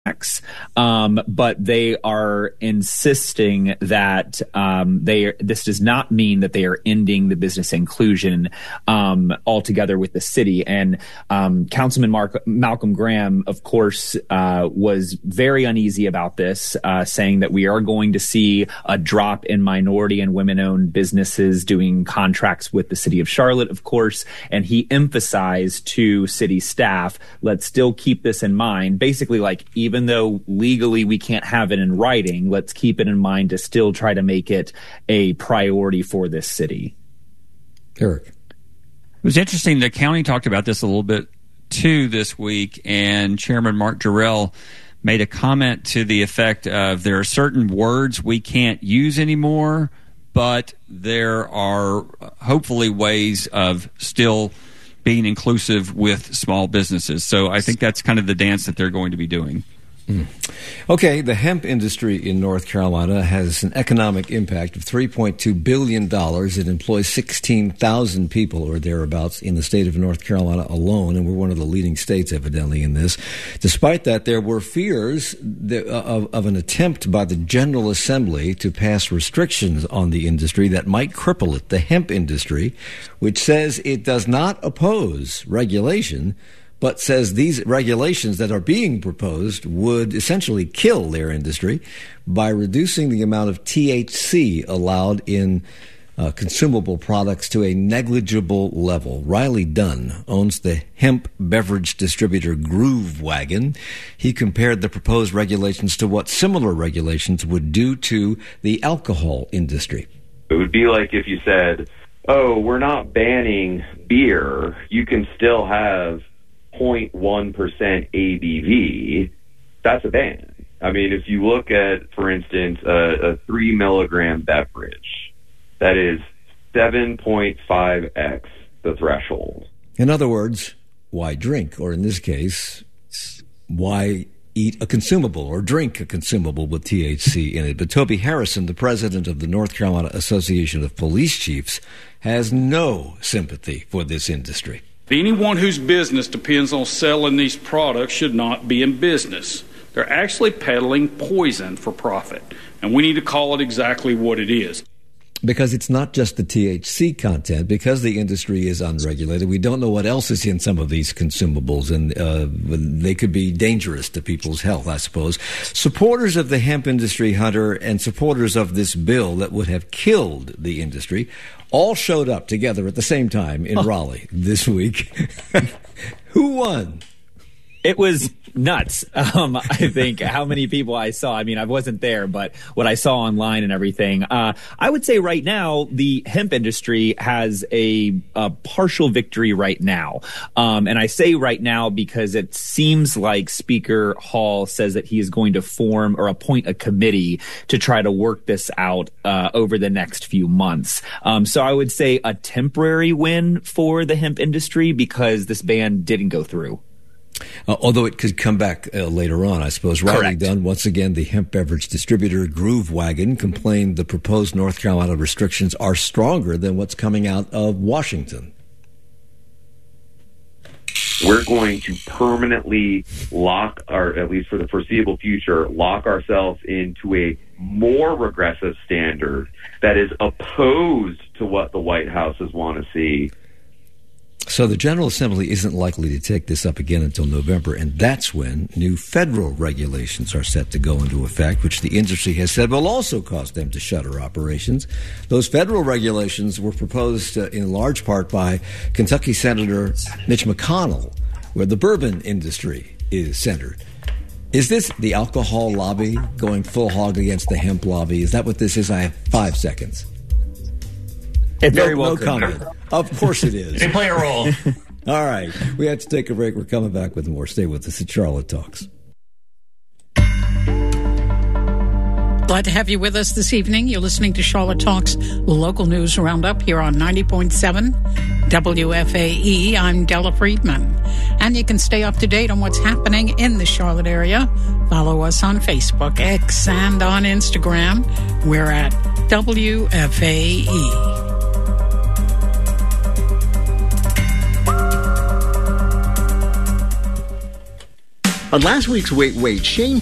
but they are insisting that this does not mean that they are ending the business inclusion altogether with the city. And Councilman Malcolm Graham, of course, was very uneasy about this, saying that we are going to see a drop in minority and women-owned businesses doing contracts with the city of Charlotte, of course. And he emphasized to city staff, let's still keep this in mind. Basically, like, even though legally we can't have it in writing, let's keep it in mind to still try to make it a priority for this city. Eric. It was interesting. The county talked about this a little bit, too, this week, and Chairman Mark Jarrell made a comment to the effect of there are certain words we can't use anymore, but there are hopefully ways of still being inclusive with small businesses. So I think that's kind of the dance that they're going to be doing. Okay, the hemp industry in North Carolina has an economic impact of $3.2 billion. It employs 16,000 people or thereabouts in the state of North Carolina alone, and we're one of the leading states, evidently, in this. Despite that, there were fears of an attempt by the General Assembly to pass restrictions on the industry that might cripple it. The hemp industry, which says it does not oppose regulation, but says these regulations that are being proposed would essentially kill their industry by reducing the amount of THC allowed in consumable products to a negligible level. Riley Dunn owns the hemp beverage distributor Groove Wagon. He compared the proposed regulations to what similar regulations would do to the alcohol industry. It would be like if you said, oh, we're not banning beer. You can still have 0.1% ABV, that's a ban. I mean, if you look at, for instance, a 3 milligram beverage, that is 7.5x the threshold. In other words, why drink? Or in this case, why eat a consumable or drink a consumable with THC in it? But Toby Harrison, the president of the North Carolina Association of Police Chiefs, has no sympathy for this industry. Anyone whose business depends on selling these products should not be in business. They're actually peddling poison for profit, and we need to call it exactly what it is. Because it's not just the THC content. Because the industry is unregulated, we don't know what else is in some of these consumables, and they could be dangerous to people's health, I suppose. Supporters of the hemp industry, Hunter, and supporters of this bill that would have killed the industry all showed up together at the same time in Raleigh this week. Who won? It was nuts. I think how many people I saw. I mean, I wasn't there, but what I saw online and everything. I would say right now the hemp industry has a partial victory right now. And I say right now because it seems like Speaker Hall says that he is going to form or appoint a committee to try to work this out over the next few months. So I would say a temporary win for the hemp industry because this ban didn't go through. Although it could come back later on, I suppose. Riley Dunn, once again, the hemp beverage distributor Groove Wagon, complained the proposed North Carolina restrictions are stronger than what's coming out of Washington. We're going to permanently lock, or at least for the foreseeable future, lock ourselves into a more regressive standard that is opposed to what the White Houses want to see. So the General Assembly isn't likely to take this up again until November, and that's when new federal regulations are set to go into effect, which the industry has said will also cause them to shutter operations. Those federal regulations were proposed in large part by Kentucky Senator Mitch McConnell, where the bourbon industry is centered. Is this the alcohol lobby going full hog against the hemp lobby? Is that what this is? I have 5 seconds. It very well no comment. Of course it is. They play a role. All right. We have to take a break. We're coming back with more. Stay with us at Charlotte Talks. Glad to have you with us this evening. You're listening to Charlotte Talks Local News Roundup here on 90.7 WFAE. I'm Della Friedman. And you can stay up to date on what's happening in the Charlotte area. Follow us on Facebook, X, and on Instagram. We're at WFAE. On last week's Wait, Shane